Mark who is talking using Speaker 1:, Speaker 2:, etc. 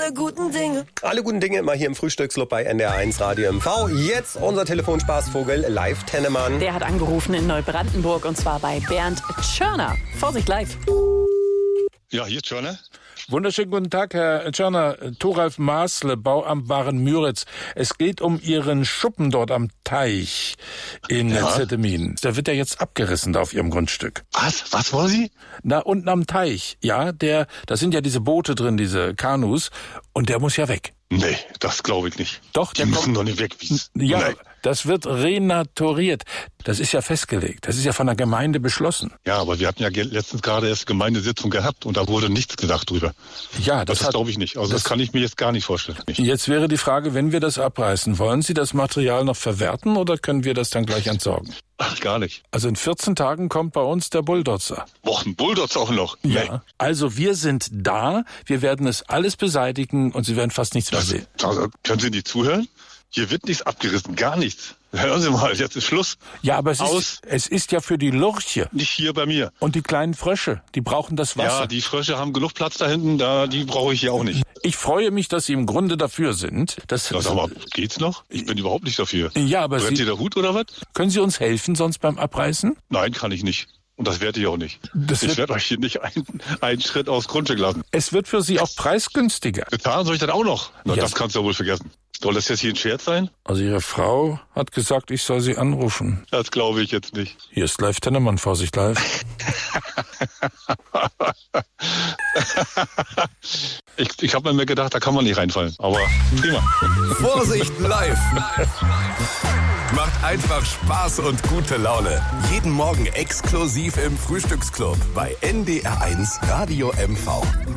Speaker 1: alle guten Dinge.
Speaker 2: Alle guten Dinge immer hier im Frühstücksclub bei NDR1 Radio MV. Jetzt unser Telefonspaßvogel Live Tennemann.
Speaker 3: Der hat angerufen in Neubrandenburg und zwar bei Bernd Tschörner. Vorsicht live.
Speaker 4: Ja, hier Tschörner.
Speaker 5: Wunderschönen guten Tag, Herr Tschörner. Thoralf Maasle, Bauamt Waren-Müritz. Es geht um Ihren Schuppen dort am Teich in Zetemin. Der wird ja jetzt abgerissen da auf Ihrem Grundstück.
Speaker 4: Was wollen Sie?
Speaker 5: Na, unten am Teich. Ja, da sind ja diese Boote drin, diese Kanus. Und der muss ja weg.
Speaker 4: Nee, das glaube ich nicht.
Speaker 5: Doch,
Speaker 4: die müssen doch nicht weg.
Speaker 5: Ja,
Speaker 4: nee.
Speaker 5: Das wird renaturiert. Das ist ja festgelegt. Das ist ja von der Gemeinde beschlossen.
Speaker 4: Ja, aber wir hatten ja letztens gerade erst Gemeindesitzung gehabt und da wurde nichts gesagt drüber.
Speaker 5: Ja,
Speaker 4: das glaube ich nicht. Also das kann ich mir jetzt gar nicht vorstellen.
Speaker 5: Jetzt wäre die Frage, wenn wir das abreißen, wollen Sie das Material noch verwerten oder können wir das dann gleich entsorgen?
Speaker 4: Ach, gar nicht.
Speaker 5: Also in 14 Tagen kommt bei uns der Bulldozer.
Speaker 4: Boah, ein Bulldozer auch noch? Nee.
Speaker 5: Ja. Also wir sind da, wir werden es alles beseitigen und Sie werden fast nichts mehr sehen.
Speaker 4: Können Sie nicht zuhören? Hier wird nichts abgerissen, gar nichts. Hören Sie mal, jetzt ist Schluss.
Speaker 5: Ja, aber es ist ja für die Lurche.
Speaker 4: Nicht hier bei mir.
Speaker 5: Und die kleinen Frösche, die brauchen das Wasser.
Speaker 4: Ja, die Frösche haben genug Platz da hinten, die brauche ich hier auch nicht.
Speaker 5: Ich freue mich, dass Sie im Grunde dafür sind.
Speaker 4: Sag mal, geht's noch? Ich bin überhaupt nicht dafür.
Speaker 5: Ja, aber
Speaker 4: brennt dir der Hut oder was?
Speaker 5: Können Sie uns helfen sonst beim Abreißen?
Speaker 4: Nein, kann ich nicht. Und das werde ich auch nicht. Ich werde euch hier nicht einen Schritt aufs Grundstück lassen.
Speaker 5: Es wird für Sie auch preisgünstiger.
Speaker 4: Bezahlen soll ich das auch noch? Na,
Speaker 5: ja.
Speaker 4: Das kannst du ja wohl vergessen. Soll das jetzt hier ein Scherz sein?
Speaker 5: Also Ihre Frau hat gesagt, ich soll Sie anrufen.
Speaker 4: Das glaube ich jetzt nicht.
Speaker 5: Hier ist Live Tennemann, Vorsicht live.
Speaker 4: Ich habe mir gedacht, da kann man nicht reinfallen. Aber prima.
Speaker 1: Vorsicht live. Macht einfach Spaß und gute Laune. Jeden Morgen exklusiv im Frühstücksclub bei NDR1 Radio MV.